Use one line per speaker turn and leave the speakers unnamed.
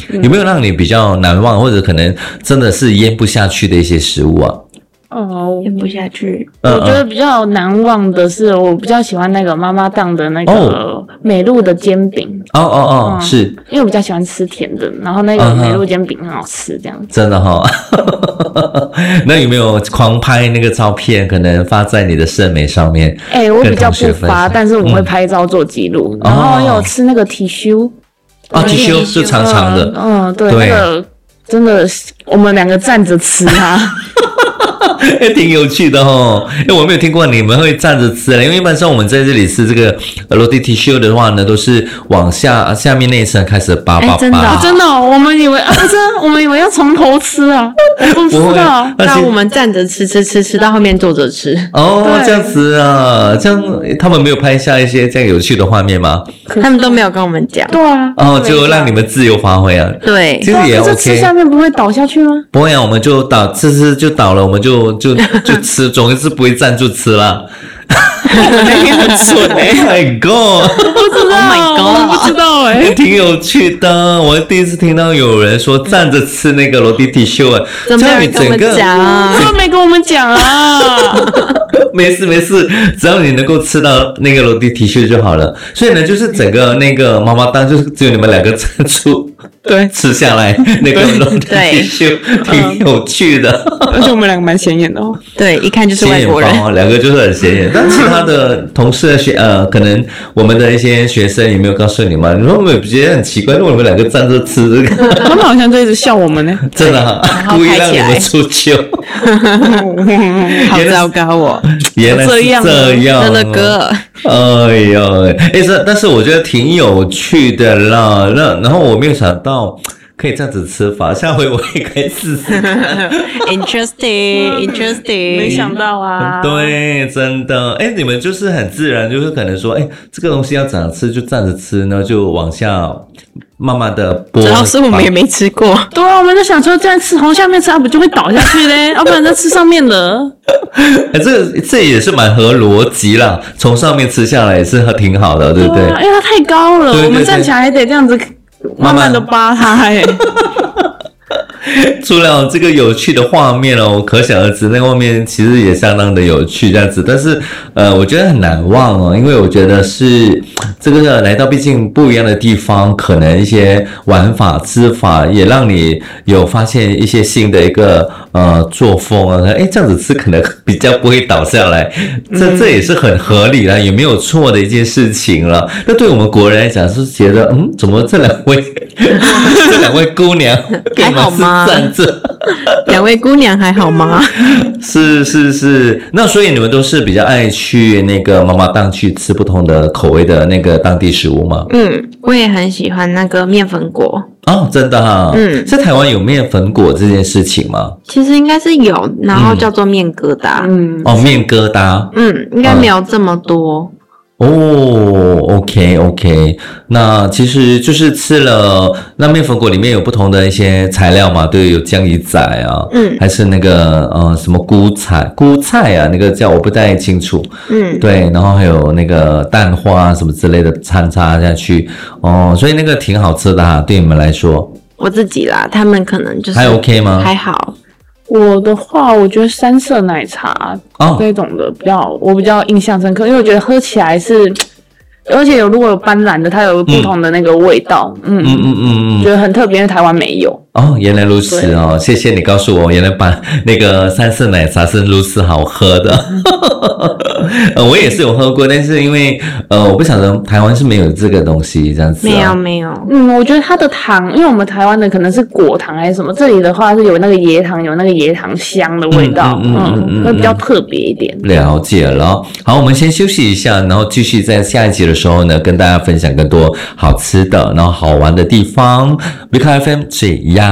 有没有让你比较难忘，或者可能真的是咽不下去的一些食物啊？
咽不下去。
我觉得比较难忘的是，我比较喜欢那个妈妈档的那个美露的煎饼。
是，
因为我比较喜欢吃甜的，然后那个美露煎饼很好吃，这样子。
真的那有没有狂拍那个照片，可能发在你的社媒上面？
我比较不发，但是我会拍照做记录。然后有吃那个提修
，T-shirt 就长长的。
对，那个真的，我们两个站着吃它。
挺有趣的因为我没有听过你们会站着吃因为一般上我们在这里吃这个罗蒂 T 恤的话呢，都是往下面那一层开始扒，
真的我们以为我们以为要从头吃啊，我不知道。
那我们站着吃到后面坐着吃。
这样子啊，这样他们没有拍下一些这样有趣的画面吗？
他们都没有跟我们讲。
对啊。
就让你们自由发挥啊。
对，
其实也 OK。
吃下面不会倒下去吗？
不会啊，我们就吃就倒了，我们就吃，总是不会站住吃啦。
你很蠢
My God！
不知道
，Oh my God！
我不知道
挺有趣的。我第一次听到有人说站着吃那个罗蒂 T 恤
怎么没有跟我们讲啊？
他们没跟我们讲啊。
没事，只要你能够吃到那个罗蒂 T 恤就好了。所以呢，就是整个那个妈妈档，就是只有你们两个站住。对，吃下来那个罗蒂 T 恤挺有趣的，
而且我们两个蛮显眼的
对，一看就是外国人，
两个就是很显眼。但其他的同事可能我们的一些学生有没有告诉你们？你说我们觉得很奇怪，为什么你们两个站着吃这个？
他们好像就一直笑我们呢，
真的故意让你们出糗，
好糟糕
原来是这样，
真的哥。
但是我觉得挺有趣的啦。然后我没有想到可以这样子吃法，下回我也可以试试看。
Interesting，
没想到啊。
对，真的。你们就是很自然，就是可能说，这个东西要怎样吃就站着吃呢，就往下慢慢的剥。
主要是我们也没吃过。
对啊，我们就想说这样吃，从下面吃，不就会倒下去嘞？要不然再吃上面的。
这也是蛮合逻辑啦，从上面吃下来也是挺好的，对不对？
因为它太高了，
对，
我们站起来还得这样子慢慢的扒它
除了这个有趣的画面我可想而知那个画面其实也相当的有趣这样子，但是我觉得很难忘因为我觉得是这个来到毕竟不一样的地方，可能一些玩法吃法也让你有发现一些新的一个作风这样子吃可能比较不会倒下来，这也是很合理啦，也没有错的一件事情了。那对我们国人来讲是觉得怎么这两位姑娘
还好吗？两位姑娘还好吗？
是，那所以你们都是比较爱去那个妈妈档去吃不同的口味的那个当地食物吗？
我也很喜欢那个面粉果。
真的在台湾有面粉果这件事情吗？
其实应该是有，然后叫做面疙瘩。
面疙瘩。
应该没有这么多。
OK， 那其实就是吃了那面粉果里面有不同的一些材料嘛，对，有酱鱼仔还是那个什么菇菜啊，那个叫我不太清楚，对，然后还有那个蛋花什么之类的掺插下去，所以那个挺好吃的对你们来说。
我自己啦，他们可能就是
还 OK 吗？
还好。
我的话，我觉得三色奶茶这种的我比较印象深刻，因为我觉得喝起来是，而且如果有斑斓的，它有不同的那个味道，觉得很特别，因为台湾没有。
原来如此谢谢你告诉我，原来把那个三色奶茶是如此好喝的。我也是有喝过，但是因为我不晓得台湾是没有这个东西这样子。
没有。
我觉得它的糖，因为我们台湾的可能是果糖还是什么，这里的话是有那个椰糖，有那个椰糖香的味道，会比较特别一点。了
解了。好，我们先休息一下，然后继续在下一集的时候呢，跟大家分享更多好吃的，然后好玩的地方。VK FM 这样。